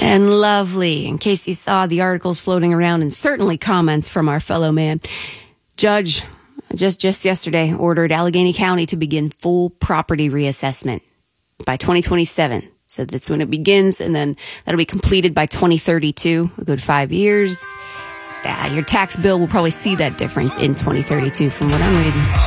And lovely, in case you saw the articles floating around and certainly comments from our fellow man, Judge just yesterday ordered Allegheny County to begin full property reassessment by 2027. So that's when it begins, and then that'll be completed by 2032, a good 5 years. Your tax bill will probably see that difference in 2032 from what I'm reading.